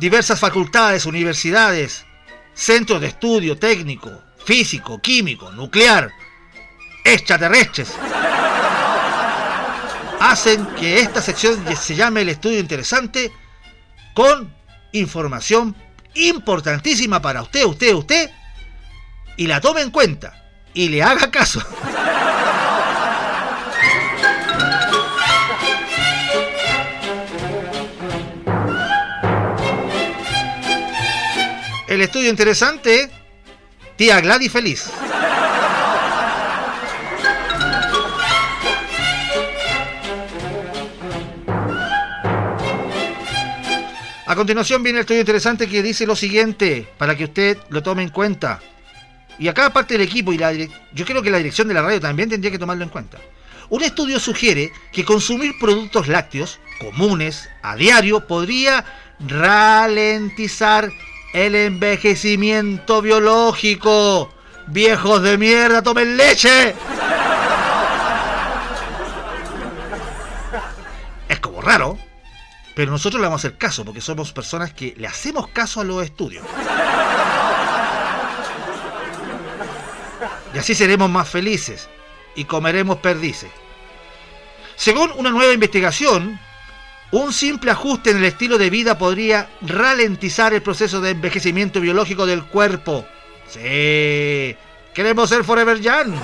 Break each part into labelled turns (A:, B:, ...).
A: diversas facultades, universidades, centros de estudio técnico, físico, químico, nuclear, extraterrestres, hacen que esta sección se llame El Estudio Interesante, con información importantísima para usted, y la tome en cuenta y le haga caso. El Estudio Interesante, tía Gladys feliz. A continuación viene el Estudio Interesante, que dice lo siguiente, para que usted lo tome en cuenta. Y acá parte del equipo, yo creo que la dirección de la radio también tendría que tomarlo en cuenta. Un estudio sugiere que consumir productos lácteos comunes a diario podría ralentizar el envejecimiento biológico. ¡Viejos de mierda, tomen leche! Es como raro, pero nosotros le vamos a hacer caso, porque somos personas que le hacemos caso a los estudios. Y así seremos más felices y comeremos perdices. Según una nueva investigación, un simple ajuste en el estilo de vida podría ralentizar el proceso de envejecimiento biológico del cuerpo. Sí, queremos ser Forever Young.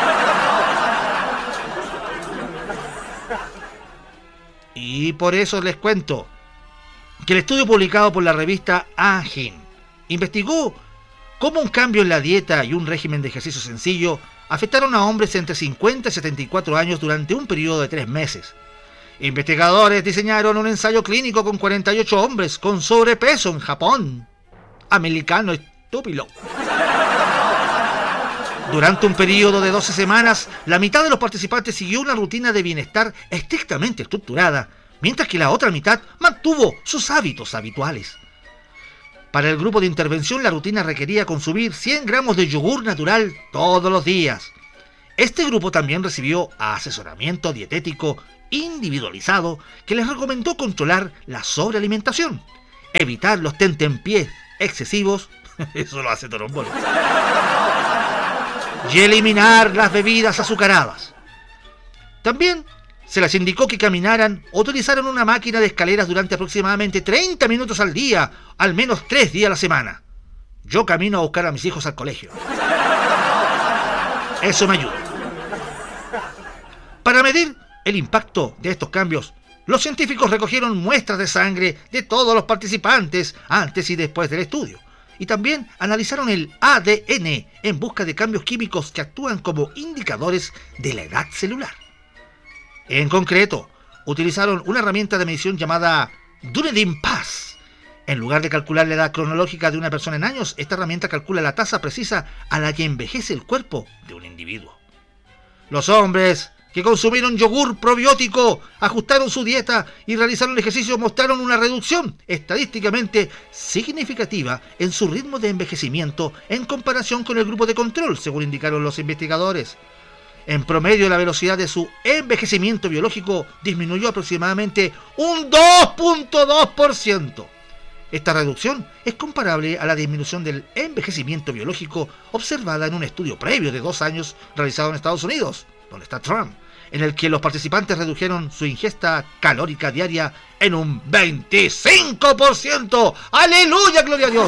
A: Y por eso les cuento que el estudio publicado por la revista Agin investigó cómo un cambio en la dieta y un régimen de ejercicio sencillo afectaron a hombres entre 50 y 74 años durante un periodo de 3 meses. Investigadores diseñaron un ensayo clínico con 48 hombres con sobrepeso en Japón. Americano estúpido. Durante un periodo de 12 semanas, la mitad de los participantes siguió una rutina de bienestar estrictamente estructurada, mientras que la otra mitad mantuvo sus hábitos habituales. Para el grupo de intervención, la rutina requería consumir 100 gramos de yogur natural todos los días. Este grupo también recibió asesoramiento dietético individualizado que les recomendó controlar la sobrealimentación, evitar los tentempiés excesivos, eso lo hace Torombolo, y eliminar las bebidas azucaradas. También se les indicó que caminaran o utilizaran una máquina de escaleras durante aproximadamente 30 minutos al día, al menos 3 días a la semana. Yo camino a buscar a mis hijos al colegio. Eso me ayuda. Para medir el impacto de estos cambios, los científicos recogieron muestras de sangre de todos los participantes antes y después del estudio. Y también analizaron el ADN en busca de cambios químicos que actúan como indicadores de la edad celular. En concreto, utilizaron una herramienta de medición llamada Dunedin Pass. En lugar de calcular la edad cronológica de una persona en años, esta herramienta calcula la tasa precisa a la que envejece el cuerpo de un individuo. Los hombres que consumieron yogur probiótico, ajustaron su dieta y realizaron ejercicio mostraron una reducción estadísticamente significativa en su ritmo de envejecimiento en comparación con el grupo de control, según indicaron los investigadores. En promedio, la velocidad de su envejecimiento biológico disminuyó aproximadamente un 2.2%. Esta reducción es comparable a la disminución del envejecimiento biológico observada en un estudio previo de 2 años realizado en Estados Unidos, donde está Trump, en el que los participantes redujeron su ingesta calórica diaria en un 25%. ¡Aleluya, gloria a Dios!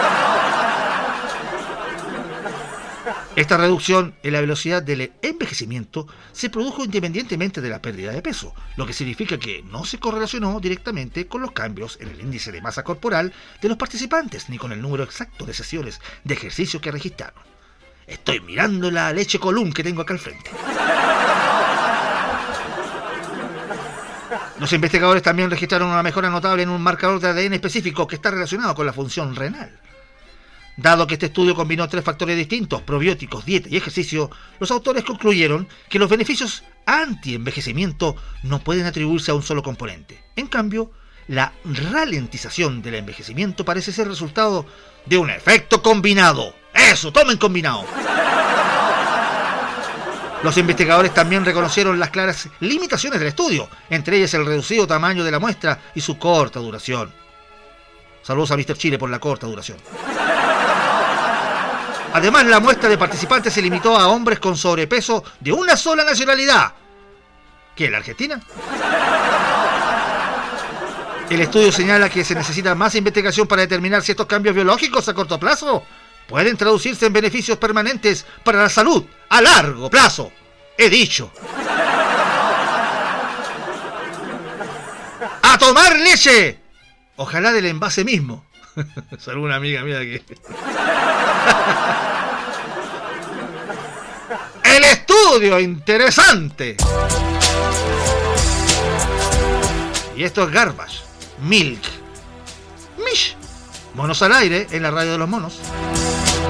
A: Esta reducción en la velocidad del envejecimiento se produjo independientemente de la pérdida de peso, lo que significa que no se correlacionó directamente con los cambios en el índice de masa corporal de los participantes, ni con el número exacto de sesiones de ejercicio que registraron. Estoy mirando la leche Column que tengo acá al frente. Los investigadores también registraron una mejora notable en un marcador de ADN específico que está relacionado con la función renal. Dado que este estudio combinó 3 factores distintos, probióticos, dieta y ejercicio, los autores concluyeron que los beneficios anti-envejecimiento no pueden atribuirse a un solo componente. En cambio, la ralentización del envejecimiento parece ser resultado de un efecto combinado. ¡Eso! ¡Tomen combinado! Los investigadores también reconocieron las claras limitaciones del estudio, entre ellas el reducido tamaño de la muestra y su corta duración. Saludos a Mr. Chile por la corta duración. Además, la muestra de participantes se limitó a hombres con sobrepeso de una sola nacionalidad. ¿Qué, la Argentina? El estudio señala que se necesita más investigación para determinar si estos cambios biológicos a corto plazo pueden traducirse en beneficios permanentes para la salud a largo plazo. He dicho. ¡A tomar leche! Ojalá del envase mismo. Salud, una amiga mía que... El estudio interesante. Y esto es Garbage. Milk. Mish. Monos al aire en la radio de los monos.